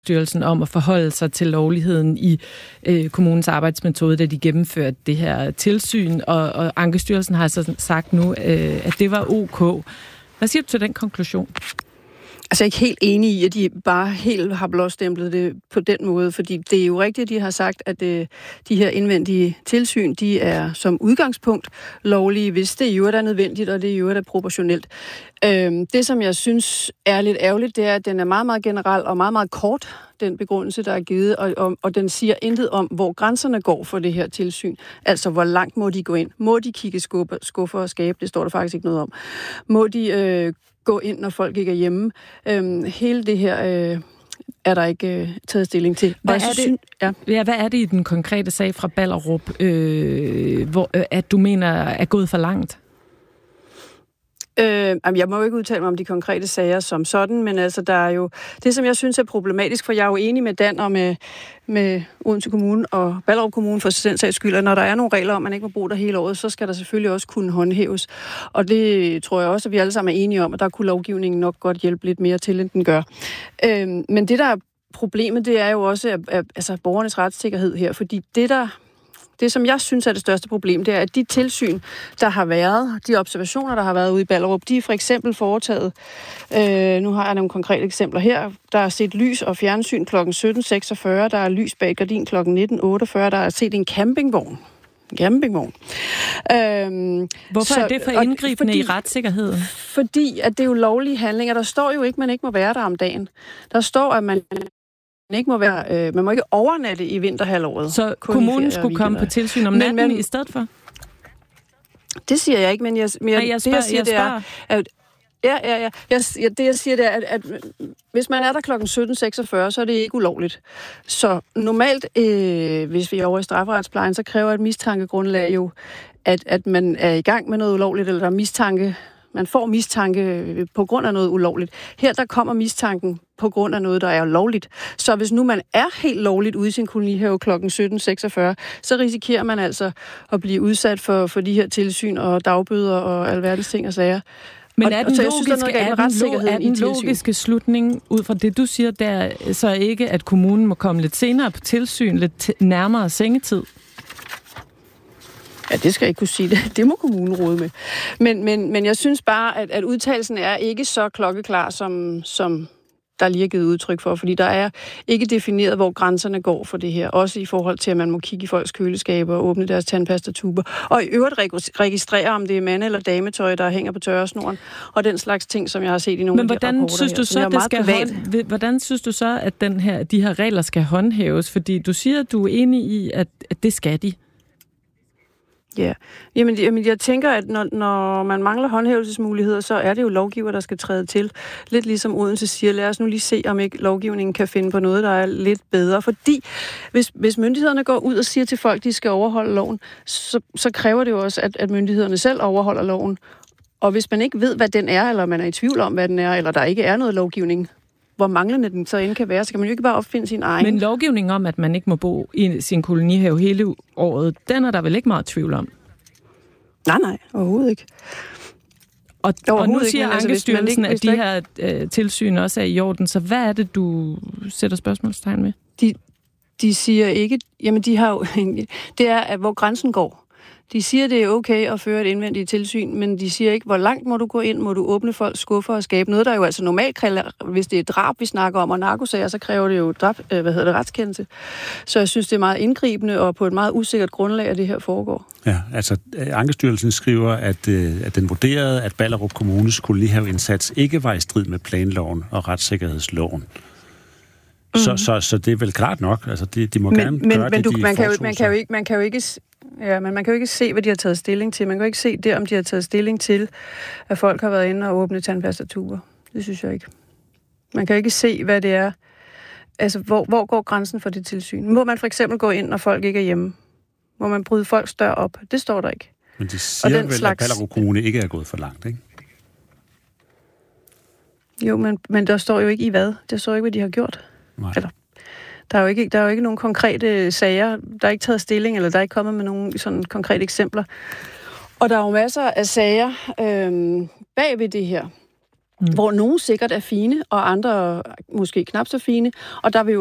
styrelsen om at forholde sig til lovligheden i kommunens arbejdsmetode, da de gennemførte det her tilsyn, og Ankestyrelsen har så sagt nu, at det var ok. Hvad siger du til den konklusion? Altså, jeg er ikke helt enig i, at de bare helt har blåstemplet det på den måde, fordi det er jo rigtigt, at de har sagt, at de her indvendige tilsyn, de er som udgangspunkt lovlige, hvis det jo er nødvendigt, og det jo er proportionelt. Det, som jeg synes er lidt ærgerligt, det er, at den er meget, meget generel og meget, meget kort, den begrundelse, der er givet, og den siger intet om, hvor grænserne går for det her tilsyn. Altså, hvor langt må de gå ind? Må de kigge skuffer og skabe? Det står der faktisk ikke noget om. Må de gå ind, når folk ikke er hjemme? Hele det her er der ikke taget stilling til. Hvad er det i den konkrete sag fra Ballerup, hvor at du mener er gået for langt? Jeg må jo ikke udtale mig om de konkrete sager som sådan, men altså, der er jo det, som jeg synes er problematisk, for jeg er jo enig med Dan og med Odense Kommune og Ballerup Kommune for den sags skyld, at når der er nogle regler om, at man ikke må bo der hele året, så skal der selvfølgelig også kunne håndhæves. Og det tror jeg også, at vi alle sammen er enige om, at der kunne lovgivningen nok godt hjælpe lidt mere til, end den gør. Men det, der er problemet, det er jo også altså borgernes retssikkerhed her, fordi det, som jeg synes er det største problem, det er, at de tilsyn, der har været, de observationer, der har været ude i Ballerup, de er for eksempel foretaget, nu har jeg nogle konkrete eksempler her, der er set lys og fjernsyn kl. 17.46, der er lys bag gardin kl. 19.48, der er set en campingvogn. Hvorfor er det for indgribende i retssikkerheden? Fordi at det er jo lovlige handlinger. Der står jo ikke, at man ikke må være der om dagen. Der står, at man ikke må være, man må ikke overnatte i vinterhalvåret. Så kommunen skulle komme på tilsyn om natten i stedet for? Det siger jeg ikke, men det jeg siger, det er, at hvis man er der klokken 17.46, så er det ikke ulovligt. Så normalt, hvis vi er over i strafferetsplejen, så kræver et mistankegrundlag jo, at man er i gang med noget ulovligt, eller der er mistanke. Man får mistanke på grund af noget ulovligt. Her der kommer mistanken på grund af noget, der er lovligt. Så hvis nu man er helt lovligt ude i sin kolonihave kl. 17.46, så risikerer man altså at blive udsat for de her tilsyn og dagbøder og alverdens ting og sager. Men er den logiske slutning ud fra det, du siger, der så ikke, at kommunen må komme lidt senere på tilsyn, lidt nærmere sengetid? Ja, det skal jeg ikke kunne sige. Det må kommunen rode med. Men jeg synes bare, at udtalelsen er ikke så klokkeklar, som der lige er givet udtryk for, fordi der er ikke defineret, hvor grænserne går for det her. Også i forhold til, at man må kigge i folks køleskaber og åbne deres tandpastatuber. Og i øvrigt registrere, om det er mande- eller dametøj, der hænger på tørresnoren. Og den slags ting, som jeg har set i nogle af de rapporter her. Hvordan synes du så, at de her regler skal håndhæves? Fordi du siger, at du er enig i, at det skal de. Ja, jamen jeg tænker, at når man mangler håndhævelsesmuligheder, så er det jo lovgiver, der skal træde til. Lidt ligesom Odense siger, lad os nu lige se, om ikke lovgivningen kan finde på noget, der er lidt bedre. Fordi hvis myndighederne går ud og siger til folk, de skal overholde loven, så kræver det jo også, at myndighederne selv overholder loven. Og hvis man ikke ved, hvad den er, eller man er i tvivl om, hvad den er, eller der ikke er noget lovgivning, hvor manglende den så end kan være, så kan man jo ikke bare opfinde sin egen. Men lovgivningen om, at man ikke må bo i sin kolonihave hele året, den er der vel ikke meget tvivl om? Nej, overhovedet ikke. Og nu siger Ankestyrelsen, at de her tilsyn også er i orden, så hvad er det, du sætter spørgsmålstegn med? De siger ikke, jamen de har jo, det er, at hvor grænsen går. De siger, det er okay at føre et indvendigt tilsyn, men de siger ikke, hvor langt må du gå ind, må du åbne folks skuffer og skabe noget, der jo altså normalt kræver, hvis det er drab, vi snakker om, og narkosager, så kræver det jo retskendelse. Så jeg synes, det er meget indgribende, og på et meget usikkert grundlag, at det her foregår. Ja, altså Ankestyrelsen skriver, at den vurderede, at Ballerup Kommunes kolonihaveindsats ikke var i strid med planloven og retssikkerhedsloven. Så det er vel klart nok, altså de må gerne gøre det, man kan jo ikke Ja, men man kan jo ikke se, hvad de har taget stilling til. Man kan jo ikke se det, om de har taget stilling til, at folk har været inde og åbne tandpastatuber. Det synes jeg ikke. Man kan jo ikke se, hvad det er. Altså, hvor går grænsen for det tilsyn? Må man for eksempel gå ind, når folk ikke er hjemme? Må man bryde folks dør op? Det står der ikke. Men de siger vel, at Ballerup Kommune ikke er gået for langt, ikke? Jo, men der står jo ikke i hvad. Der står ikke, hvad de har gjort. Nej. Eller, der er jo ikke nogen konkrete sager. Der er ikke taget stilling, eller der er ikke kommet med nogle sådan konkrete eksempler. Og der er jo masser af sager bag ved det her. hvor nogle sikkert er fine, og andre måske knap så fine. Og der vil jo